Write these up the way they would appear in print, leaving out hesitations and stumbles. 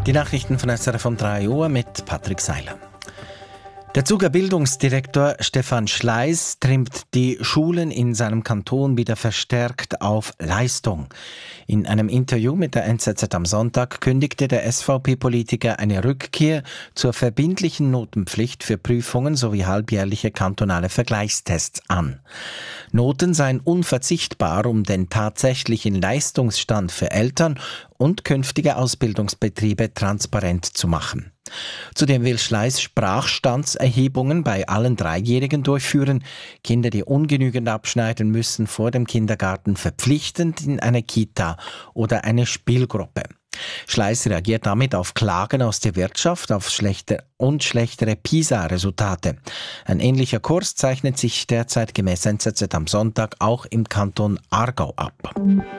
Die Nachrichten von SRF um 3 Uhr mit Patrick Seiler. Der Zuger Bildungsdirektor Stefan Schleiss trimmt die Schulen in seinem Kanton wieder verstärkt auf Leistung. In einem Interview mit der NZZ am Sonntag kündigte der SVP-Politiker eine Rückkehr zur verbindlichen Notenpflicht für Prüfungen sowie halbjährliche kantonale Vergleichstests an. Noten seien unverzichtbar, um den tatsächlichen Leistungsstand für Eltern und künftige Ausbildungsbetriebe transparent zu machen. Zudem will Schleiss Sprachstandserhebungen bei allen Dreijährigen durchführen. Kinder, die ungenügend abschneiden, müssen vor dem Kindergarten verpflichtend in eine Kita oder eine Spielgruppe. Schleiss reagiert damit auf Klagen aus der Wirtschaft auf schlechtere PISA-Resultate. Ein ähnlicher Kurs zeichnet sich derzeit gemäß NZZ am Sonntag auch im Kanton Aargau ab.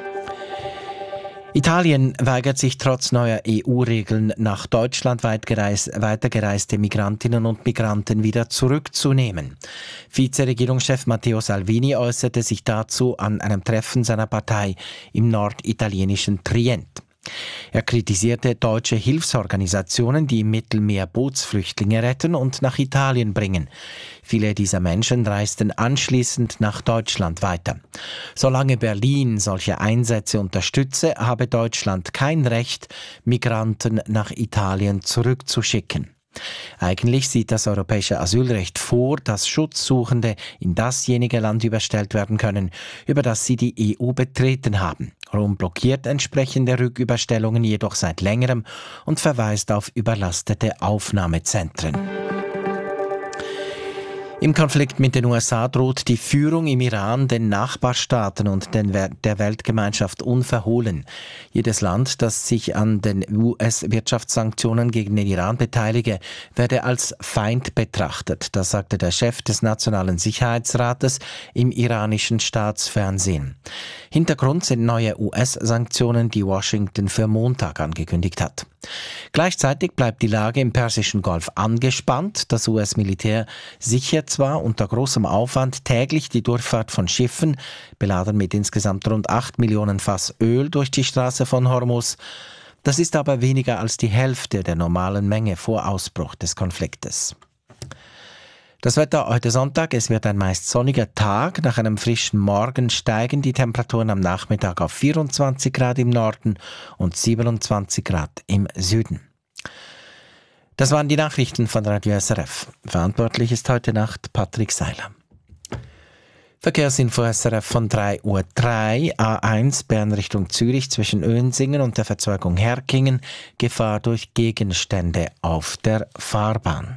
Italien weigert sich trotz neuer EU-Regeln nach Deutschland weitergereiste Migrantinnen und Migranten wieder zurückzunehmen. Vizeregierungschef Matteo Salvini äußerte sich dazu an einem Treffen seiner Partei im norditalienischen Trient. Er kritisierte deutsche Hilfsorganisationen, die im Mittelmeer Bootsflüchtlinge retten und nach Italien bringen. Viele dieser Menschen reisten anschließend nach Deutschland weiter. Solange Berlin solche Einsätze unterstütze, habe Deutschland kein Recht, Migranten nach Italien zurückzuschicken. Eigentlich sieht das europäische Asylrecht vor, dass Schutzsuchende in dasjenige Land überstellt werden können, über das sie die EU betreten haben. Rom blockiert entsprechende Rücküberstellungen jedoch seit längerem und verweist auf überlastete Aufnahmezentren. Im Konflikt mit den USA droht die Führung im Iran den Nachbarstaaten und der Weltgemeinschaft unverhohlen. Jedes Land, das sich an den US-Wirtschaftssanktionen gegen den Iran beteilige, werde als Feind betrachtet. Das sagte der Chef des Nationalen Sicherheitsrates im iranischen Staatsfernsehen. Hintergrund sind neue US-Sanktionen, die Washington für Montag angekündigt hat. Gleichzeitig bleibt die Lage im Persischen Golf angespannt. Das US-Militär sichert zwar unter großem Aufwand täglich die Durchfahrt von Schiffen, beladen mit insgesamt rund 8 Millionen Fass Öl durch die Straße von Hormuz. Das ist aber weniger als die Hälfte der normalen Menge vor Ausbruch des Konfliktes. Das Wetter heute Sonntag, es wird ein meist sonniger Tag. Nach einem frischen Morgen steigen die Temperaturen am Nachmittag auf 24 Grad im Norden und 27 Grad im Süden. Das waren die Nachrichten von Radio SRF. Verantwortlich ist heute Nacht Patrick Seiler. Verkehrsinfo SRF von 3:03 Uhr. A1 Bern Richtung Zürich zwischen Önsingen und der Verzweigung Herkingen. Gefahr durch Gegenstände auf der Fahrbahn.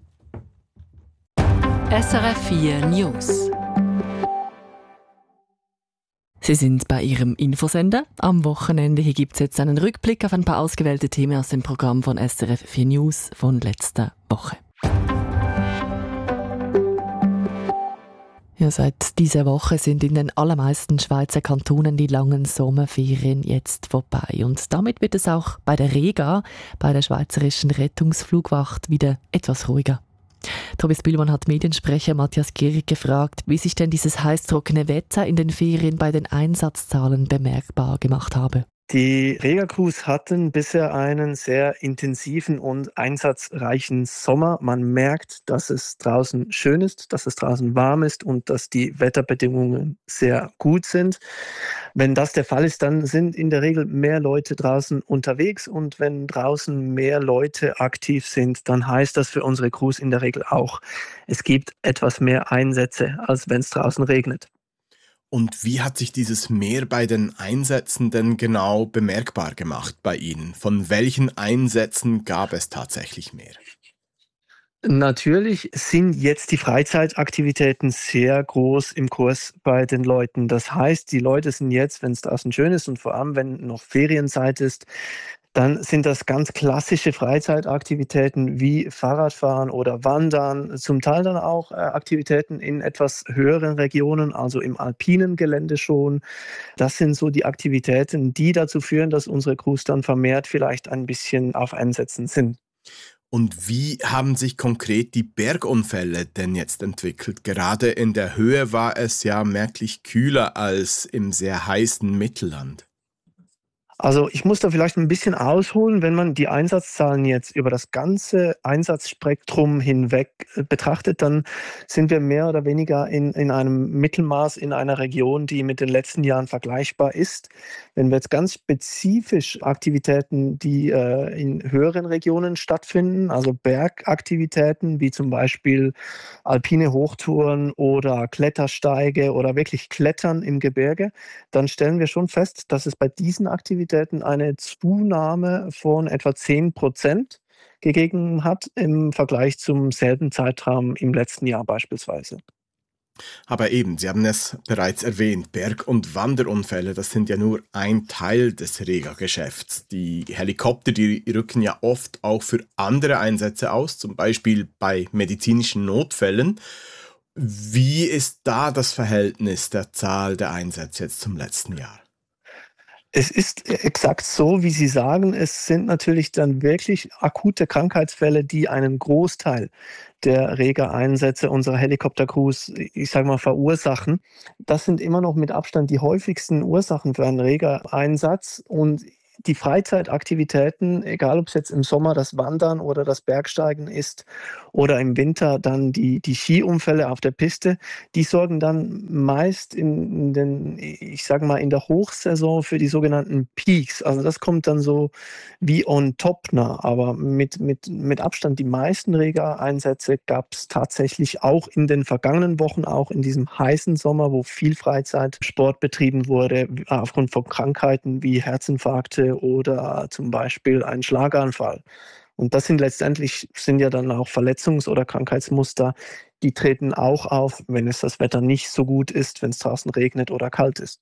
SRF 4 News. Sie sind bei Ihrem Infosender. Am Wochenende hier gibt es jetzt einen Rückblick auf ein paar ausgewählte Themen aus dem Programm von SRF 4 News von letzter Woche. Ja, seit dieser Woche sind in den allermeisten Schweizer Kantonen die langen Sommerferien jetzt vorbei. Und damit wird es auch bei der Rega, bei der Schweizerischen Rettungsflugwacht, wieder etwas ruhiger. Tobias Bühlmann hat Mediensprecher Matthias Gierig gefragt, wie sich denn dieses heißtrockene Wetter in den Ferien bei den Einsatzzahlen bemerkbar gemacht habe. Die Rega-Crews hatten bisher einen sehr intensiven und einsatzreichen Sommer. Man merkt, dass es draußen schön ist, dass es draußen warm ist und dass die Wetterbedingungen sehr gut sind. Wenn das der Fall ist, dann sind in der Regel mehr Leute draußen unterwegs und wenn draußen mehr Leute aktiv sind, dann heißt das für unsere Crews in der Regel auch, es gibt etwas mehr Einsätze, als wenn es draußen regnet. Und wie hat sich dieses Mehr bei den Einsätzen denn genau bemerkbar gemacht bei Ihnen? Von welchen Einsätzen gab es tatsächlich mehr? Natürlich sind jetzt die Freizeitaktivitäten sehr groß im Kurs bei den Leuten. Das heißt, die Leute sind jetzt, wenn es draußen schön ist und vor allem, wenn noch Ferienzeit ist, dann sind das ganz klassische Freizeitaktivitäten wie Fahrradfahren oder Wandern, zum Teil dann auch Aktivitäten in etwas höheren Regionen, also im alpinen Gelände schon. Das sind so die Aktivitäten, die dazu führen, dass unsere Crews dann vermehrt vielleicht ein bisschen auf Einsätzen sind. Und wie haben sich konkret die Bergunfälle denn jetzt entwickelt? Gerade in der Höhe war es ja merklich kühler als im sehr heißen Mittelland. Also ich muss da vielleicht ein bisschen ausholen. Wenn man die Einsatzzahlen jetzt über das ganze Einsatzspektrum hinweg betrachtet, dann sind wir mehr oder weniger in einem Mittelmaß in einer Region, die mit den letzten Jahren vergleichbar ist. Wenn wir jetzt ganz spezifisch Aktivitäten, die in höheren Regionen stattfinden, also Bergaktivitäten wie zum Beispiel alpine Hochtouren oder Klettersteige oder wirklich Klettern im Gebirge, dann stellen wir schon fest, dass es bei diesen Aktivitäten eine Zunahme von etwa 10% gegeben hat im Vergleich zum selben Zeitraum im letzten Jahr beispielsweise. Aber eben, Sie haben es bereits erwähnt, Berg- und Wanderunfälle, das sind ja nur ein Teil des Rega-Geschäfts. Die Helikopter, die rücken ja oft auch für andere Einsätze aus, zum Beispiel bei medizinischen Notfällen. Wie ist da das Verhältnis der Zahl der Einsätze jetzt zum letzten Jahr? Es ist exakt so, wie Sie sagen. Es sind natürlich dann wirklich akute Krankheitsfälle, die einen Großteil der Rega-Einsätze unserer Helikoptercrews, ich sage mal, verursachen. Das sind immer noch mit Abstand die häufigsten Ursachen für einen Rega-Einsatz. Und die Freizeitaktivitäten, egal ob es jetzt im Sommer das Wandern oder das Bergsteigen ist oder im Winter dann die Skiunfälle auf der Piste, die sorgen dann meist ich sage mal, in der Hochsaison für die sogenannten Peaks. Also das kommt dann so wie on top nah. Aber mit Abstand die meisten Rega-Einsätze gab es tatsächlich auch in den vergangenen Wochen, auch in diesem heißen Sommer, wo viel Freizeitsport betrieben wurde, aufgrund von Krankheiten wie Herzinfarkte oder zum Beispiel ein Schlaganfall. Und das sind ja dann auch Verletzungs- oder Krankheitsmuster, die treten auch auf, wenn es das Wetter nicht so gut ist, wenn es draußen regnet oder kalt ist.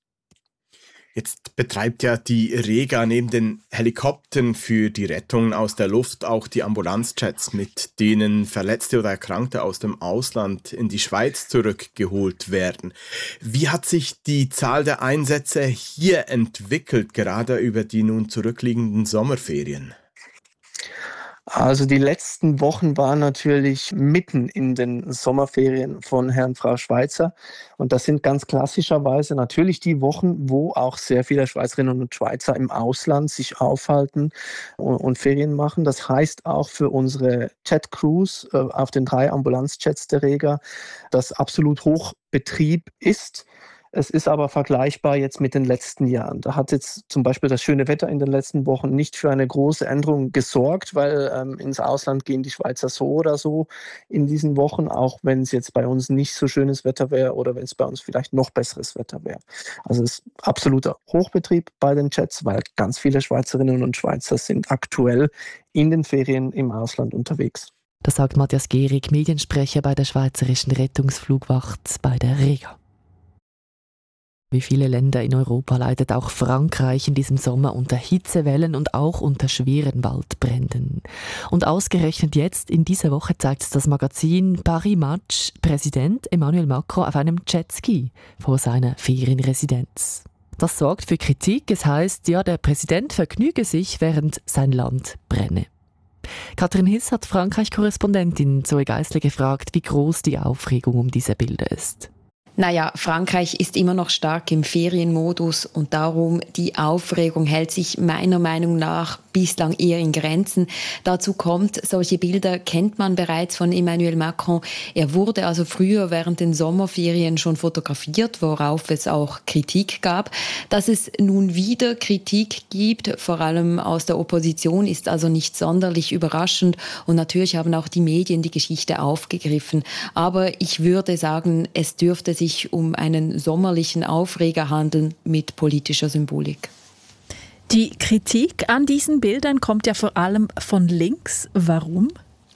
Jetzt betreibt ja die Rega neben den Helikoptern für die Rettung aus der Luft auch die Ambulanzjets, mit denen Verletzte oder Erkrankte aus dem Ausland in die Schweiz zurückgeholt werden. Wie hat sich die Zahl der Einsätze hier entwickelt, gerade über die nun zurückliegenden Sommerferien? Also die letzten Wochen waren natürlich mitten in den Sommerferien von Herrn und Frau Schweizer. Und das sind ganz klassischerweise natürlich die Wochen, wo auch sehr viele Schweizerinnen und Schweizer im Ausland sich aufhalten und Ferien machen. Das heißt auch für unsere Jet-Crews auf den 3 Ambulanzjets der Rega, dass absolut Hochbetrieb ist. Es ist aber vergleichbar jetzt mit den letzten Jahren. Da hat jetzt zum Beispiel das schöne Wetter in den letzten Wochen nicht für eine große Änderung gesorgt, weil ins Ausland gehen die Schweizer so oder so in diesen Wochen, auch wenn es jetzt bei uns nicht so schönes Wetter wäre oder wenn es bei uns vielleicht noch besseres Wetter wäre. Also es ist absoluter Hochbetrieb bei den Jets, weil ganz viele Schweizerinnen und Schweizer sind aktuell in den Ferien im Ausland unterwegs. Das sagt Matthias Gehrig, Mediensprecher bei der Schweizerischen Rettungsflugwacht bei der Rega. Wie viele Länder in Europa leidet auch Frankreich in diesem Sommer unter Hitzewellen und auch unter schweren Waldbränden. Und ausgerechnet jetzt, in dieser Woche, zeigt das Magazin Paris Match Präsident Emmanuel Macron auf einem Jetski vor seiner Ferienresidenz. Das sorgt für Kritik. Es heisst, ja, der Präsident vergnüge sich, während sein Land brenne. Katrin Hiss hat Frankreich-Korrespondentin Zoe Geissler gefragt, wie groß die Aufregung um diese Bilder ist. Naja, Frankreich ist immer noch stark im Ferienmodus und darum die Aufregung hält sich meiner Meinung nach bislang eher in Grenzen. Dazu kommt, solche Bilder kennt man bereits von Emmanuel Macron. Er wurde also früher während den Sommerferien schon fotografiert, worauf es auch Kritik gab. Dass es nun wieder Kritik gibt, vor allem aus der Opposition, ist also nicht sonderlich überraschend und natürlich haben auch die Medien die Geschichte aufgegriffen. Aber ich würde sagen, es dürfte sich um einen sommerlichen Aufreger handeln mit politischer Symbolik. Die Kritik an diesen Bildern kommt ja vor allem von links. Warum?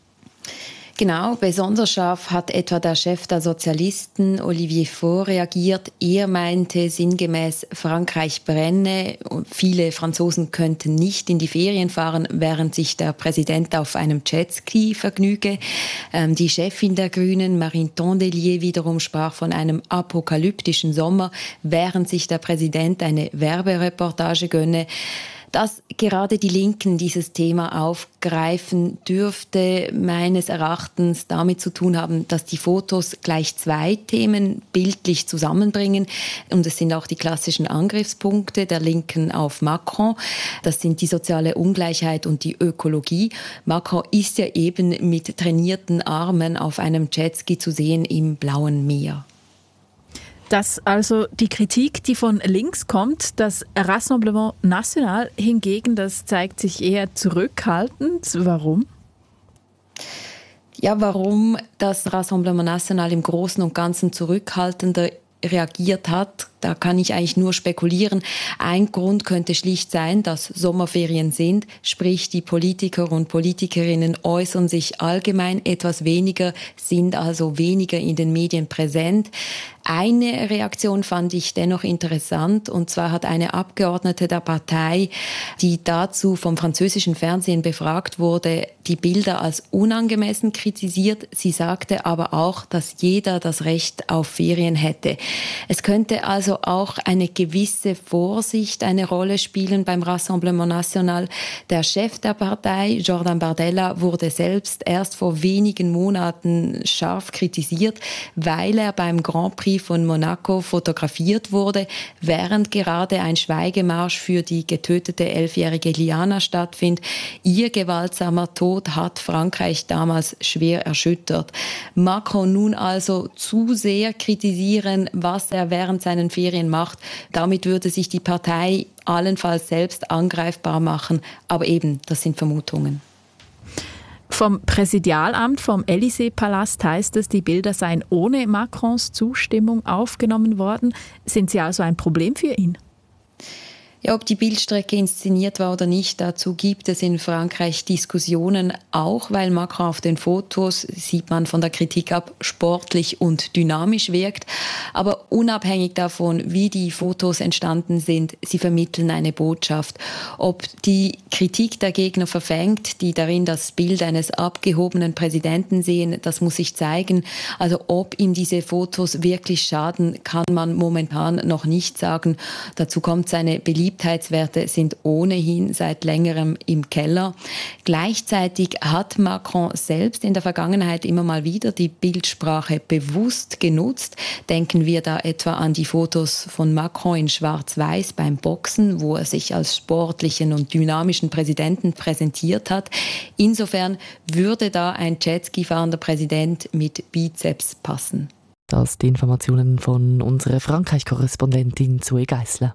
Genau, besonders scharf hat etwa der Chef der Sozialisten, Olivier Faure, reagiert. Er meinte sinngemäß, Frankreich brenne. Viele Franzosen könnten nicht in die Ferien fahren, während sich der Präsident auf einem Jetski vergnüge. Die Chefin der Grünen, Marine Tondelier, wiederum sprach von einem apokalyptischen Sommer, während sich der Präsident eine Werbereportage gönne. Dass gerade die Linken dieses Thema aufgreifen, dürfte meines Erachtens damit zu tun haben, dass die Fotos gleich zwei Themen bildlich zusammenbringen. Und es sind auch die klassischen Angriffspunkte der Linken auf Macron. Das sind die soziale Ungleichheit und die Ökologie. Macron ist ja eben mit trainierten Armen auf einem Jetski zu sehen im blauen Meer. Dass also die Kritik, die von links kommt, das Rassemblement National hingegen, das zeigt sich eher zurückhaltend. Warum? Ja, warum das Rassemblement National im Großen und Ganzen zurückhaltender reagiert hat, da kann ich eigentlich nur spekulieren. Ein Grund könnte schlicht sein, dass Sommerferien sind, sprich die Politiker und Politikerinnen äußern sich allgemein etwas weniger, sind also weniger in den Medien präsent. Eine Reaktion fand ich dennoch interessant, und zwar hat eine Abgeordnete der Partei, die dazu vom französischen Fernsehen befragt wurde, die Bilder als unangemessen kritisiert. Sie sagte aber auch, dass jeder das Recht auf Ferien hätte. Es könnte also auch eine gewisse Vorsicht eine Rolle spielen beim Rassemblement National. Der Chef der Partei, Jordan Bardella, wurde selbst erst vor wenigen Monaten scharf kritisiert, weil er beim Grand Prix von Monaco fotografiert wurde, während gerade ein Schweigemarsch für die getötete 11-jährige Liana stattfindet. Ihr gewaltsamer Tod hat Frankreich damals schwer erschüttert. Macron nun also zu sehr kritisieren, was er während seinen Ferien macht. Damit würde sich die Partei allenfalls selbst angreifbar machen. Aber eben, das sind Vermutungen. Vom Präsidialamt vom Élysée-Palast heißt es, die Bilder seien ohne Macrons Zustimmung aufgenommen worden. Sind sie also ein Problem für ihn? Ja, ob die Bildstrecke inszeniert war oder nicht, dazu gibt es in Frankreich Diskussionen, auch weil Macron auf den Fotos, sieht man von der Kritik ab, sportlich und dynamisch wirkt. Aber unabhängig davon, wie die Fotos entstanden sind, sie vermitteln eine Botschaft. Ob die Kritik der Gegner verfängt, die darin das Bild eines abgehobenen Präsidenten sehen, das muss sich zeigen. Also ob ihm diese Fotos wirklich schaden, kann man momentan noch nicht sagen. Dazu kommt seine Beliebtheitswerte sind ohnehin seit längerem im Keller. Gleichzeitig hat Macron selbst in der Vergangenheit immer mal wieder die Bildsprache bewusst genutzt. Denken wir da etwa an die Fotos von Macron in Schwarz-Weiß beim Boxen, wo er sich als sportlichen und dynamischen Präsidenten präsentiert hat. Insofern würde da ein Jetski-fahrender Präsident mit Bizeps passen. Das die Informationen von unserer Frankreich-Korrespondentin Zoe Geissler.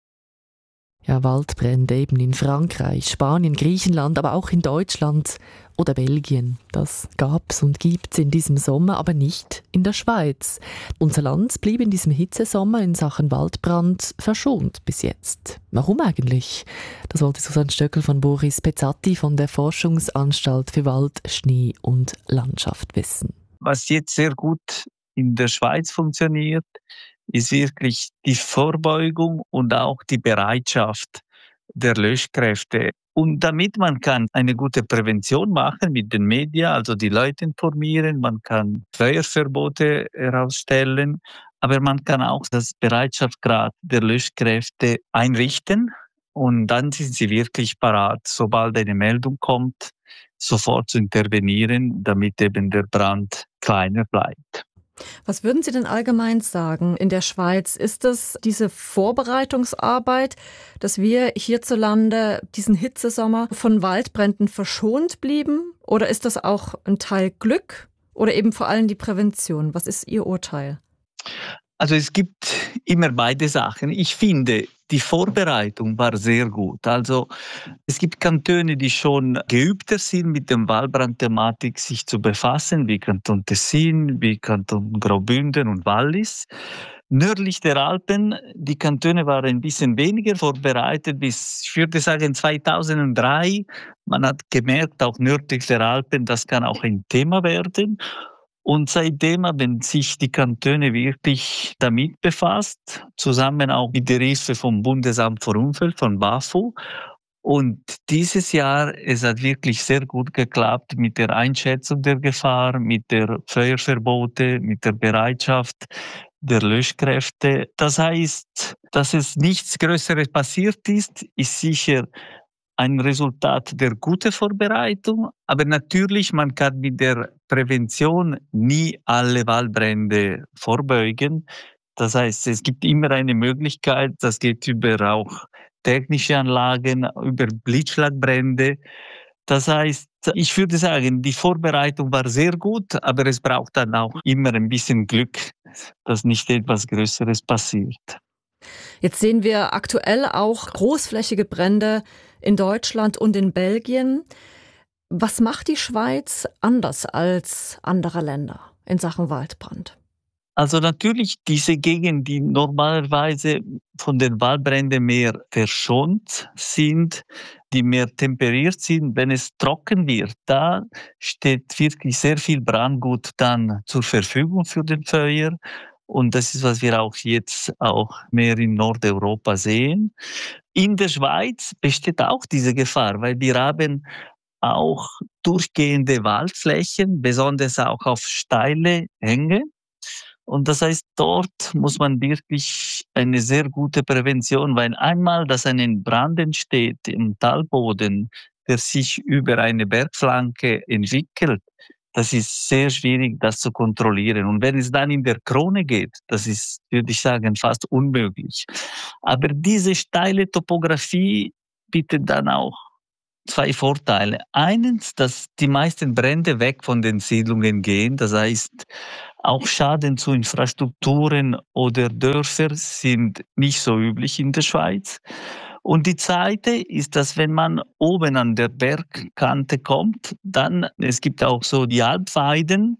Ja, Waldbrände eben in Frankreich, Spanien, Griechenland, aber auch in Deutschland oder Belgien. Das gab's und gibt's in diesem Sommer, aber nicht in der Schweiz. Unser Land blieb in diesem Hitzesommer in Sachen Waldbrand verschont bis jetzt. Warum eigentlich? Das wollte Susanne Stöckel von Boris Pezzati von der Forschungsanstalt für Wald, Schnee und Landschaft wissen. Was jetzt sehr gut in der Schweiz funktioniert, ist wirklich die Vorbeugung und auch die Bereitschaft der Löschkräfte. Und damit man kann eine gute Prävention machen mit den Medien, also die Leute informieren, man kann Feuerverbote herausstellen, aber man kann auch das Bereitschaftsgrad der Löschkräfte einrichten und dann sind sie wirklich parat, sobald eine Meldung kommt, sofort zu intervenieren, damit eben der Brand kleiner bleibt. Was würden Sie denn allgemein sagen in der Schweiz? Ist es diese Vorbereitungsarbeit, dass wir hierzulande diesen Hitzesommer von Waldbränden verschont blieben? Oder ist das auch ein Teil Glück oder eben vor allem die Prävention? Was ist Ihr Urteil? Also es gibt immer beide Sachen. Ich finde, die Vorbereitung war sehr gut. Also es gibt Kantone, die schon geübter sind, mit der Waldbrandthematik sich zu befassen, wie Kanton Tessin, wie Kanton Graubünden und Wallis. Nördlich der Alpen, die Kantone waren ein bisschen weniger vorbereitet bis, ich würde sagen, 2003. Man hat gemerkt, auch nördlich der Alpen, das kann auch ein Thema werden. Und seitdem haben sich die Kantone wirklich damit befasst, zusammen auch mit der Hilfe vom Bundesamt für Umwelt, von BAFU. Und dieses Jahr, es hat wirklich sehr gut geklappt mit der Einschätzung der Gefahr, mit der Feuerverbote, mit der Bereitschaft. der Löschkräfte. Das heißt, dass es nichts Größeres passiert ist sicher ein Resultat der guten Vorbereitung. Aber natürlich, man kann mit der Prävention nie alle Waldbrände vorbeugen. Das heißt, es gibt immer eine Möglichkeit, das geht über auch technische Anlagen, über Blitzschlagbrände. Das heißt, ich würde sagen, die Vorbereitung war sehr gut, aber es braucht dann auch immer ein bisschen Glück, dass nicht etwas Größeres passiert. Jetzt sehen wir aktuell auch großflächige Brände in Deutschland und in Belgien. Was macht die Schweiz anders als andere Länder in Sachen Waldbrand? Also natürlich diese Gegenden, die normalerweise von den Waldbränden mehr verschont sind, die mehr temperiert sind, wenn es trocken wird, da steht wirklich sehr viel Brandgut dann zur Verfügung für den Feuer. Und das ist, was wir auch jetzt auch mehr in Nordeuropa sehen. In der Schweiz besteht auch diese Gefahr, weil wir haben auch durchgehende Waldflächen, besonders auch auf steile Hänge. Und das heißt, dort muss man wirklich eine sehr gute Prävention, weil einmal, dass ein Brand entsteht im Talboden, der sich über eine Bergflanke entwickelt, das ist sehr schwierig, das zu kontrollieren. Und wenn es dann in der Krone geht, das ist, würde ich sagen, fast unmöglich. Aber diese steile Topografie bietet dann auch zwei Vorteile. Eines, dass die meisten Brände weg von den Siedlungen gehen. Das heißt, auch Schaden zu Infrastrukturen oder Dörfern sind nicht so üblich in der Schweiz. Und die zweite ist, dass wenn man oben an der Bergkante kommt, dann, es gibt auch so die Alpweiden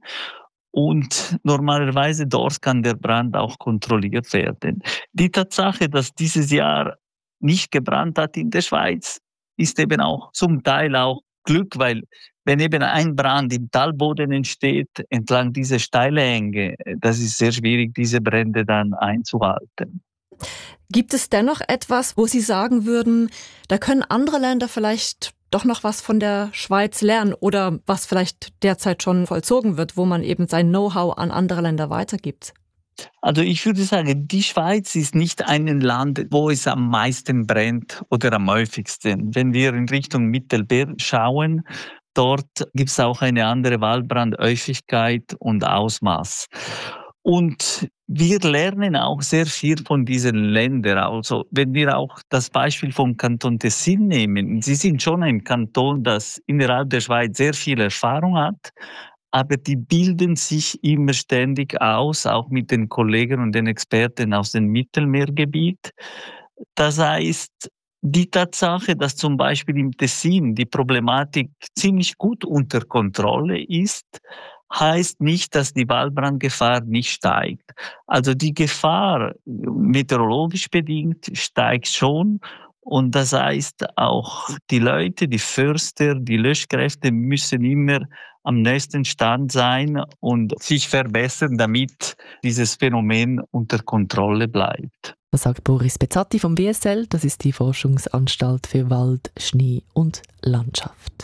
und normalerweise dort kann der Brand auch kontrolliert werden. Die Tatsache, dass dieses Jahr nicht gebrannt hat in der Schweiz, ist eben auch zum Teil auch Glück, weil wenn eben ein Brand im Talboden entsteht, entlang dieser steile Hänge, das ist sehr schwierig, diese Brände dann einzuhalten. Gibt es dennoch etwas, wo Sie sagen würden, da können andere Länder vielleicht doch noch was von der Schweiz lernen oder was vielleicht derzeit schon vollzogen wird, wo man eben sein Know-how an andere Länder weitergibt? Also ich würde sagen, die Schweiz ist nicht ein Land, wo es am meisten brennt oder am häufigsten. Wenn wir in Richtung Mittelmeer schauen, dort gibt es auch eine andere Waldbrandhäufigkeit und Ausmaß. Und wir lernen auch sehr viel von diesen Ländern. Also wenn wir auch das Beispiel vom Kanton Tessin nehmen, sie sind schon ein Kanton, das innerhalb der Schweiz sehr viel Erfahrung hat, aber die bilden sich immer ständig aus, auch mit den Kollegen und den Experten aus dem Mittelmeergebiet. Das heißt, die Tatsache, dass zum Beispiel im Tessin die Problematik ziemlich gut unter Kontrolle ist, heißt nicht, dass die Waldbrandgefahr nicht steigt. Also die Gefahr, meteorologisch bedingt, steigt schon. Und das heißt auch, die Leute, die Förster, die Löschkräfte müssen immer am nächsten Stand sein und sich verbessern, damit dieses Phänomen unter Kontrolle bleibt. Das sagt Boris Bezzatti vom BSL, das ist die Forschungsanstalt für Wald, Schnee und Landschaft.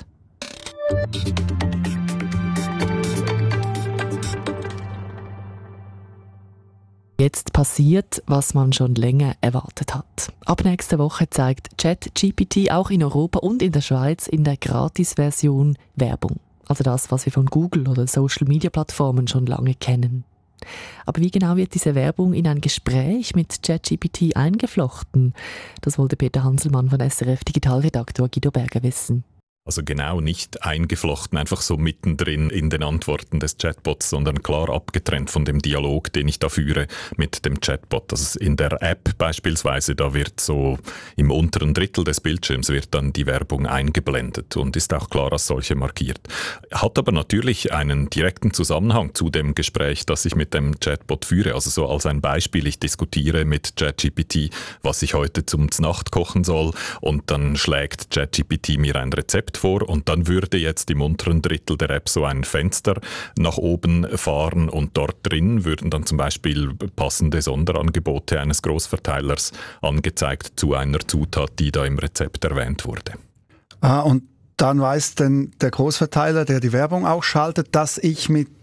Jetzt passiert, was man schon länger erwartet hat. Ab nächster Woche zeigt ChatGPT auch in Europa und in der Schweiz in der Gratis-Version Werbung. Also das, was wir von Google oder Social-Media-Plattformen schon lange kennen. Aber wie genau wird diese Werbung in ein Gespräch mit ChatGPT eingeflochten? Das wollte Peter Hanselmann von SRF Digitalredaktor Guido Berger wissen. Also genau nicht eingeflochten, einfach so mittendrin in den Antworten des Chatbots, sondern klar abgetrennt von dem Dialog, den ich da führe mit dem Chatbot. Also in der App beispielsweise, da wird so im unteren Drittel des Bildschirms wird dann die Werbung eingeblendet und ist auch klar als solche markiert. Hat aber natürlich einen direkten Zusammenhang zu dem Gespräch, das ich mit dem Chatbot führe. Also so als ein Beispiel, ich diskutiere mit ChatGPT, was ich heute zum Znacht kochen soll, und dann schlägt ChatGPT mir ein Rezept vor und dann würde jetzt im unteren Drittel der App so ein Fenster nach oben fahren und dort drin würden dann zum Beispiel passende Sonderangebote eines Großverteilers angezeigt zu einer Zutat, die da im Rezept erwähnt wurde. Und dann weiß denn der Großverteiler, der die Werbung auch schaltet, dass ich mit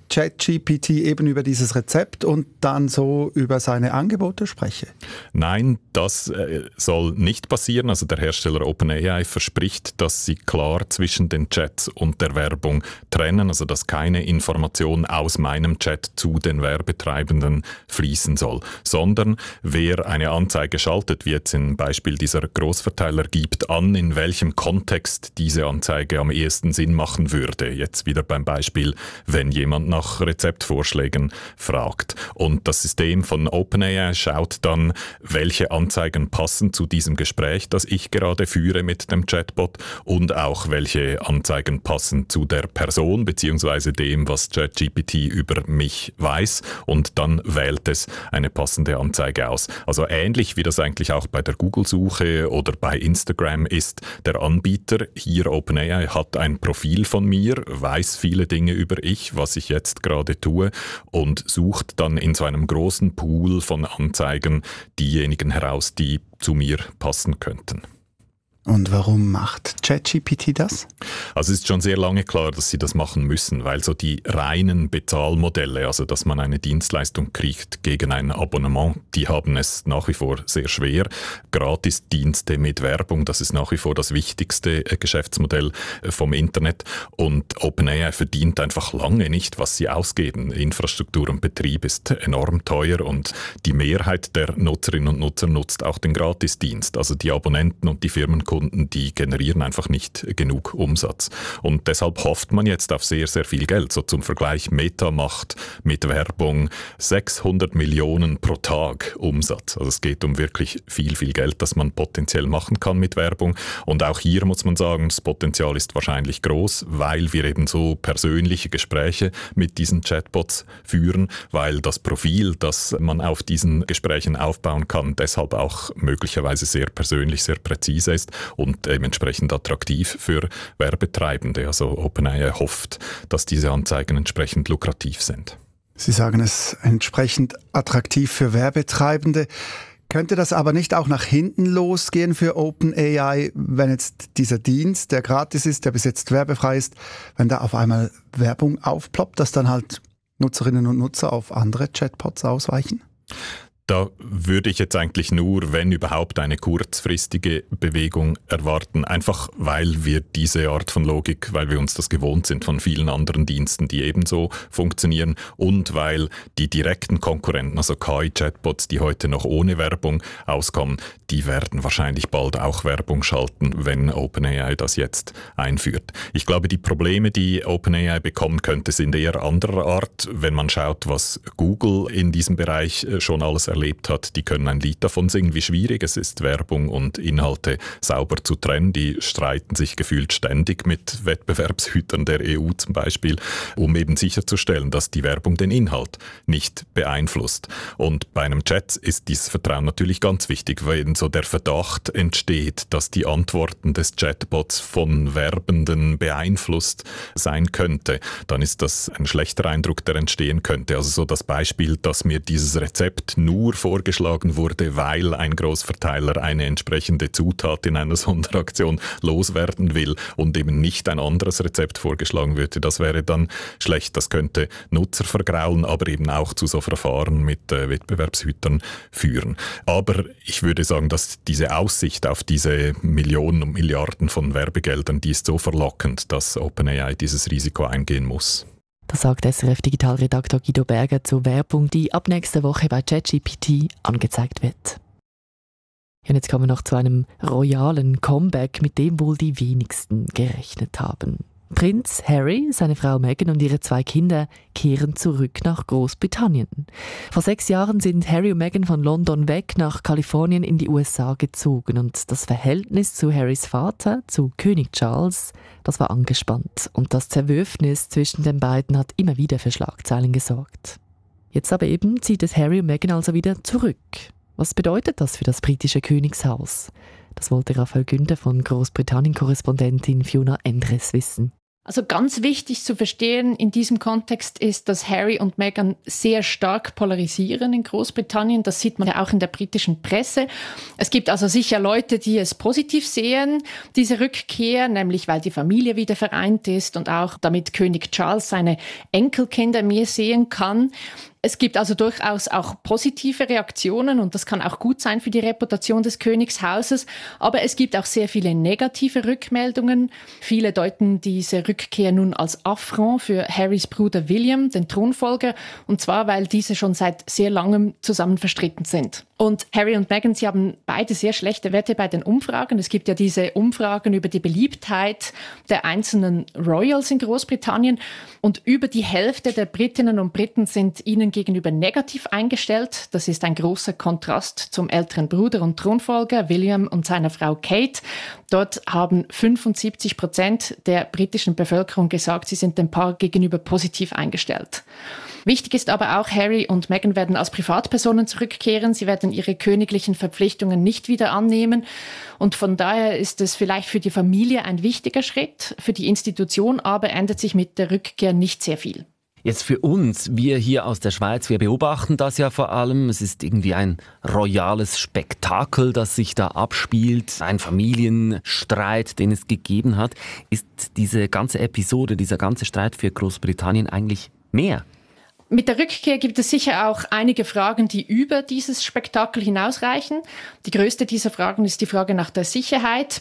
ChatGPT eben über dieses Rezept und dann so über seine Angebote spreche? Nein, das soll nicht passieren. Also der Hersteller OpenAI verspricht, dass sie klar zwischen den Chats und der Werbung trennen, also dass keine Information aus meinem Chat zu den Werbetreibenden fließen soll, sondern wer eine Anzeige schaltet, wie jetzt im Beispiel dieser Großverteiler, gibt an, in welchem Kontext diese Anzeige am ehesten Sinn machen würde. Jetzt wieder beim Beispiel, wenn jemand nach Rezeptvorschlägen fragt. Und das System von OpenAI schaut dann, welche Anzeigen passen zu diesem Gespräch, das ich gerade führe mit dem Chatbot, und auch welche Anzeigen passen zu der Person bzw. dem, was ChatGPT über mich weiß, und dann wählt es eine passende Anzeige aus. Also ähnlich wie das eigentlich auch bei der Google-Suche oder bei Instagram ist. Der Anbieter, hier OpenAI, hat ein Profil von mir, weiß viele Dinge über was ich jetzt gerade tue, und sucht dann in so einem großen Pool von Anzeigen diejenigen heraus, die zu mir passen könnten. Und warum macht ChatGPT das? Also es ist schon sehr lange klar, dass sie das machen müssen, weil so die reinen Bezahlmodelle, also dass man eine Dienstleistung kriegt gegen ein Abonnement, die haben es nach wie vor sehr schwer. Gratisdienste mit Werbung, das ist nach wie vor das wichtigste Geschäftsmodell vom Internet, und OpenAI verdient einfach lange nicht, was sie ausgeben. Infrastruktur und Betrieb ist enorm teuer und die Mehrheit der Nutzerinnen und Nutzer nutzt auch den Gratisdienst. Also die Abonnenten und die Firmenkunden, die generieren einfach nicht genug Umsatz. Und deshalb hofft man jetzt auf sehr, sehr viel Geld. So zum Vergleich, Meta macht mit Werbung 600 Millionen pro Tag Umsatz. Also es geht um wirklich viel, viel Geld, das man potenziell machen kann mit Werbung. Und auch hier muss man sagen, das Potenzial ist wahrscheinlich groß, weil wir eben so persönliche Gespräche mit diesen Chatbots führen, weil das Profil, das man auf diesen Gesprächen aufbauen kann, deshalb auch möglicherweise sehr persönlich, sehr präzise ist und dementsprechend attraktiv für Werbetreibende. Also OpenAI hofft, dass diese Anzeigen entsprechend lukrativ sind. Sie sagen es entsprechend attraktiv für Werbetreibende. Könnte das aber nicht auch nach hinten losgehen für OpenAI, wenn jetzt dieser Dienst, der gratis ist, der bis jetzt werbefrei ist, wenn da auf einmal Werbung aufploppt, dass dann halt Nutzerinnen und Nutzer auf andere Chatbots ausweichen? Da würde ich jetzt eigentlich nur, wenn überhaupt, eine kurzfristige Bewegung erwarten. Einfach weil wir diese Art von Logik, weil wir uns das gewohnt sind von vielen anderen Diensten, die ebenso funktionieren, und weil die direkten Konkurrenten, also KI-Chatbots, die heute noch ohne Werbung auskommen, die werden wahrscheinlich bald auch Werbung schalten, wenn OpenAI das jetzt einführt. Ich glaube, die Probleme, die OpenAI bekommen könnte, sind eher anderer Art. Wenn man schaut, was Google in diesem Bereich schon alles erlebt hat, die können ein Lied davon singen, wie schwierig es ist, Werbung und Inhalte sauber zu trennen. Die streiten sich gefühlt ständig mit Wettbewerbshütern der EU zum Beispiel, um eben sicherzustellen, dass die Werbung den Inhalt nicht beeinflusst. Und bei einem Chat ist dieses Vertrauen natürlich ganz wichtig, wenn so der Verdacht entsteht, dass die Antworten des Chatbots von Werbenden beeinflusst sein könnte, dann ist das ein schlechter Eindruck, der entstehen könnte. Also so das Beispiel, dass mir dieses Rezept nur vorgeschlagen wurde, weil ein Großverteiler eine entsprechende Zutat in einer Sonderaktion loswerden will und eben nicht ein anderes Rezept vorgeschlagen würde, das wäre dann schlecht. Das könnte Nutzer vergraulen, aber eben auch zu so Verfahren mit Wettbewerbshütern führen. Aber ich würde sagen, dass diese Aussicht auf diese Millionen und Milliarden von Werbegeldern, die ist so verlockend, dass OpenAI dieses Risiko eingehen muss. Das sagt SRF-Digitalredaktor Guido Berger zur Werbung, die ab nächster Woche bei ChatGPT angezeigt wird. Und jetzt kommen wir noch zu einem royalen Comeback, mit dem wohl die wenigsten gerechnet haben. Prinz Harry, seine Frau Meghan und ihre 2 Kinder kehren zurück nach Großbritannien. Vor 6 Jahren sind Harry und Meghan von London weg nach Kalifornien in die USA gezogen und das Verhältnis zu Harrys Vater, zu König Charles, das war angespannt und das Zerwürfnis zwischen den beiden hat immer wieder für Schlagzeilen gesorgt. Jetzt aber eben zieht es Harry und Meghan also wieder zurück. Was bedeutet das für das britische Königshaus? Das wollte Raphael Günther von Großbritannien-Korrespondentin Fiona Endres wissen. Also ganz wichtig zu verstehen in diesem Kontext ist, dass Harry und Meghan sehr stark polarisieren in Großbritannien. Das sieht man ja auch in der britischen Presse. Es gibt also sicher Leute, die es positiv sehen, diese Rückkehr, nämlich weil die Familie wieder vereint ist und auch damit König Charles seine Enkelkinder mehr sehen kann. Es gibt also durchaus auch positive Reaktionen und das kann auch gut sein für die Reputation des Königshauses. Aber es gibt auch sehr viele negative Rückmeldungen. Viele deuten diese Rückkehr nun als Affront für Harrys Bruder William, den Thronfolger, und zwar, weil diese schon seit sehr langem zusammen verstritten sind. Und Harry und Meghan, sie haben beide sehr schlechte Werte bei den Umfragen. Es gibt ja diese Umfragen über die Beliebtheit der einzelnen Royals in Großbritannien. Und über die Hälfte der Britinnen und Briten sind ihnen gegenüber negativ eingestellt. Das ist ein großer Kontrast zum älteren Bruder und Thronfolger William und seiner Frau Kate. Dort haben 75% der britischen Bevölkerung gesagt, sie sind dem Paar gegenüber positiv eingestellt. Wichtig ist aber auch, Harry und Meghan werden als Privatpersonen zurückkehren. Sie werden ihre königlichen Verpflichtungen nicht wieder annehmen. Und von daher ist es vielleicht für die Familie ein wichtiger Schritt. Für die Institution aber ändert sich mit der Rückkehr nicht sehr viel. Jetzt für uns, wir hier aus der Schweiz, wir beobachten das ja vor allem. Es ist irgendwie ein royales Spektakel, das sich da abspielt. Ein Familienstreit, den es gegeben hat. Ist diese ganze Episode, dieser ganze Streit für Großbritannien eigentlich mehr? Mit der Rückkehr gibt es sicher auch einige Fragen, die über dieses Spektakel hinausreichen. Die größte dieser Fragen ist die Frage nach der Sicherheit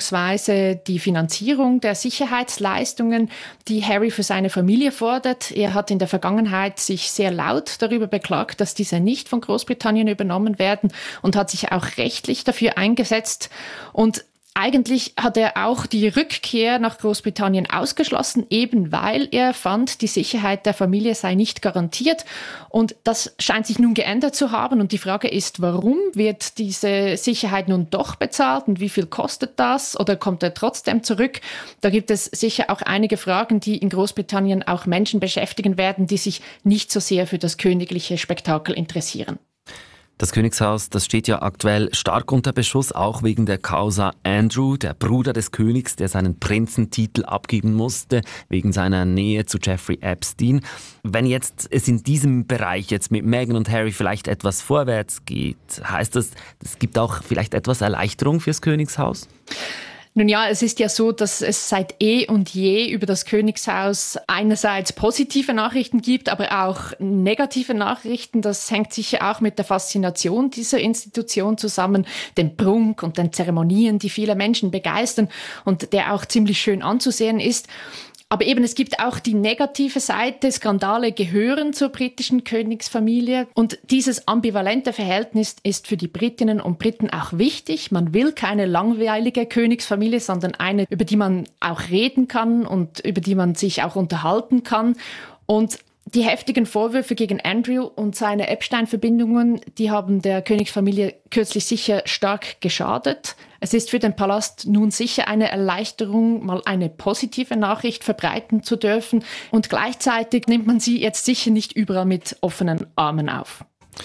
bzw. die Finanzierung der Sicherheitsleistungen, die Harry für seine Familie fordert. Er hat in der Vergangenheit sich sehr laut darüber beklagt, dass diese nicht von Großbritannien übernommen werden und hat sich auch rechtlich dafür eingesetzt. Und eigentlich hat er auch die Rückkehr nach Großbritannien ausgeschlossen, eben weil er fand, die Sicherheit der Familie sei nicht garantiert. Und das scheint sich nun geändert zu haben. Und die Frage ist, warum wird diese Sicherheit nun doch bezahlt und wie viel kostet das? Oder kommt er trotzdem zurück? Da gibt es sicher auch einige Fragen, die in Großbritannien auch Menschen beschäftigen werden, die sich nicht so sehr für das königliche Spektakel interessieren. Das Königshaus, das steht ja aktuell stark unter Beschuss, auch wegen der Causa Andrew, der Bruder des Königs, der seinen Prinzentitel abgeben musste, wegen seiner Nähe zu Jeffrey Epstein. Wenn jetzt es in diesem Bereich jetzt mit Meghan und Harry vielleicht etwas vorwärts geht, heißt das, es gibt auch vielleicht etwas Erleichterung fürs Königshaus? Nun ja, es ist ja so, dass es seit und je über das Königshaus einerseits positive Nachrichten gibt, aber auch negative Nachrichten. Das hängt sicher auch mit der Faszination dieser Institution zusammen, dem Prunk und den Zeremonien, die viele Menschen begeistern und der auch ziemlich schön anzusehen ist. Aber eben, es gibt auch die negative Seite. Skandale gehören zur britischen Königsfamilie. Und dieses ambivalente Verhältnis ist für die Britinnen und Briten auch wichtig. Man will keine langweilige Königsfamilie, sondern eine, über die man auch reden kann und über die man sich auch unterhalten kann. Und die heftigen Vorwürfe gegen Andrew und seine Epstein-Verbindungen, die haben der Königsfamilie kürzlich sicher stark geschadet. Es ist für den Palast nun sicher eine Erleichterung, mal eine positive Nachricht verbreiten zu dürfen. Und gleichzeitig nimmt man sie jetzt sicher nicht überall mit offenen Armen auf.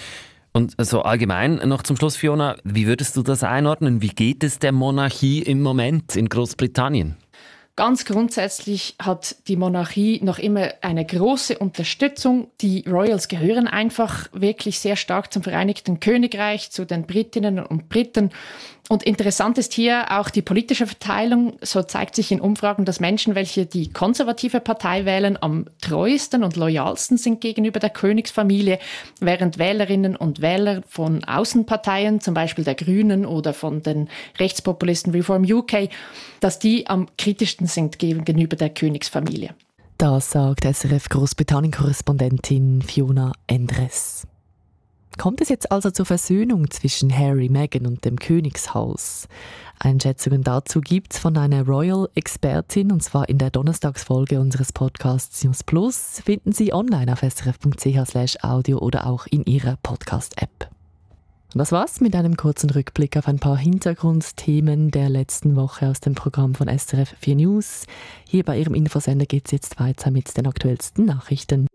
Und so allgemein noch zum Schluss, Fiona, wie würdest du das einordnen? Wie geht es der Monarchie im Moment in Großbritannien? Ganz grundsätzlich hat die Monarchie noch immer eine große Unterstützung. Die Royals gehören einfach wirklich sehr stark zum Vereinigten Königreich, zu den Britinnen und Briten. Und interessant ist hier auch die politische Verteilung. So zeigt sich in Umfragen, dass Menschen, welche die konservative Partei wählen, am treuesten und loyalsten sind gegenüber der Königsfamilie, während Wählerinnen und Wähler von Außenparteien, zum Beispiel der Grünen oder von den Rechtspopulisten Reform UK, dass die am kritischsten sind gegenüber der Königsfamilie. Das sagt SRF Großbritannien-Korrespondentin Fiona Endres. Kommt es jetzt also zur Versöhnung zwischen Harry, Meghan und dem Königshaus? Einschätzungen dazu gibt's von einer Royal-Expertin, und zwar in der Donnerstagsfolge unseres Podcasts News Plus. Finden Sie online auf srf.ch/audio oder auch in Ihrer Podcast-App. Und das war's mit einem kurzen Rückblick auf ein paar Hintergrundthemen der letzten Woche aus dem Programm von SRF 4 News. Hier bei Ihrem Infosender geht's jetzt weiter mit den aktuellsten Nachrichten.